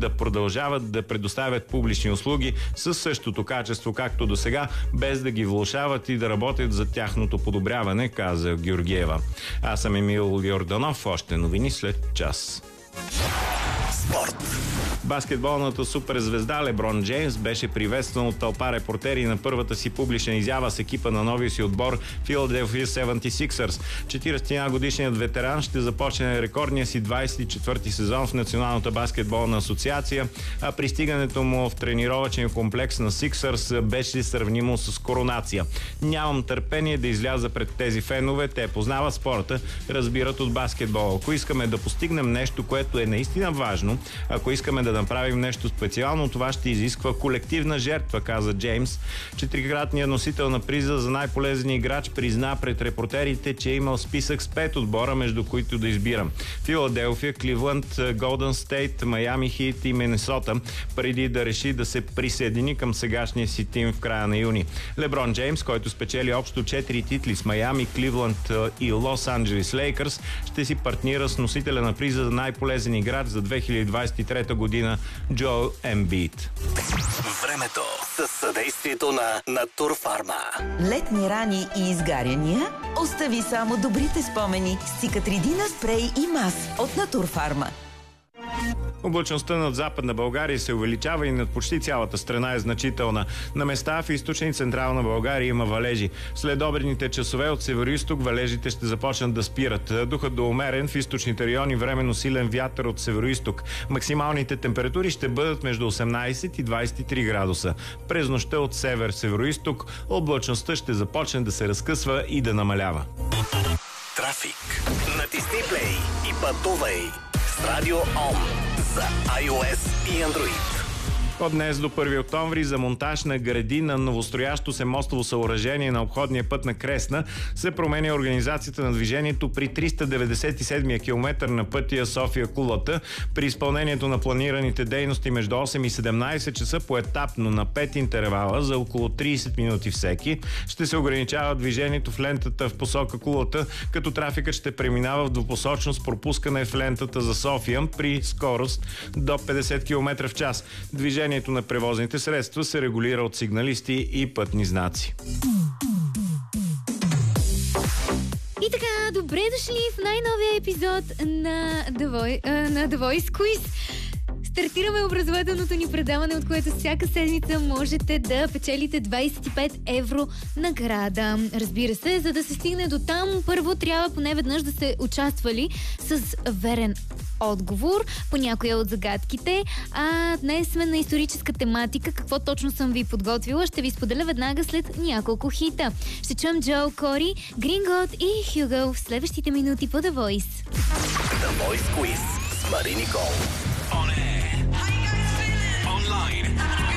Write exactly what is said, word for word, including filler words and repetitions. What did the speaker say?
да продължават да предоставят публични услуги със същото качество, както до сега, без да ги влошават и да работят за тяхното подобряване, каза Георгиева. Аз съм Емил Йорданов. Още новини след час. Спорт. Баскетболната суперзвезда Леброн Джеймс беше приветстван от тълпа репортери на първата си публична изява с екипа на новия си отбор Philadelphia седемдесет и шест. четиридесет и една годишният ветеран ще започне рекордния си двадесет и четвърти сезон в Националната баскетболна асоциация, а пристигането му в тренировъчен комплекс на Сиксърс беше сравнимо с коронация. Нямам търпение да изляза пред тези фенове, те познават спорта, разбират от баскетбол. Ако искаме да постигнем нещо, което е наистина важно, ако искаме да направим нещо специално, това ще изисква колективна жертва, каза Джеймс. Четирикратният носител на приза за най-полезен играч призна пред репортерите, че е имал списък с пет отбора, между които да избирам: Филаделфия, Кливланд, Голден Стейт, Майами Хит и Минесота, преди да реши да се присъедини към сегашния си тим в края на юни. Леброн Джеймс, който спечели общо четири титли с Майами, Кливланд и Лос Анджелес Лейкърс, ще си партнира с носителя на приза за най-полезен играч за две хиляди двадесет и трета година Джоел Ембийд. Времето със съдействието на Натурфарма. Летни рани и изгаряния? Остави само добрите спомени с Цикатридина спрей и мас от Натурфарма. Облачността над Западна България се увеличава и над почти цялата страна е значителна. На места в източна и централна България има валежи. След обедните часове от североизток валежите ще започнат да спират. Духът до умерен в източните райони, временно силен вятър от североизток. Максималните температури ще бъдат между осемнадесет и двадесет и три градуса. През нощта от север-североизток облачността ще започне да се разкъсва и да намалява. Трафик. Натисни плей и пътувай с Радио Ом за iOS и Android. От днес до първи октомври за монтаж на гради на новостроящо се мостово съоръжение на обходния път на Кресна се променя организацията на движението при триста деветдесет и седми километър на пътя София-Кулата. При изпълнението на планираните дейности между осем и седемнадесет часа поетапно на пет интервала за около тридесет минути всеки ще се ограничава движението в лентата в посока Кулата, като трафикът ще преминава в двупосочно с пропускане в лентата за София при скорост до петдесет километра в час. Движението на превозните средства се регулира от сигналисти и пътни знаци. И така, добре дошли в най-новия епизод на The Voice, на The Voice Quiz. Стартираме образователното ни предаване, от което всяка седмица можете да печелите двадесет и пет евро награда. Разбира се, за да се стигне до там, първо трябва поне веднъж да сте участвали с верен отговор по някоя от загадките. А днес сме на историческа тематика. Какво точно съм ви подготвила, ще ви споделя веднага след няколко хита. Ще чуем Джоел Кори, Green God и Hugo в следващите минути по The Voice. The Voice Quiz с Мари Никол. On air. How you guys feeling? Online.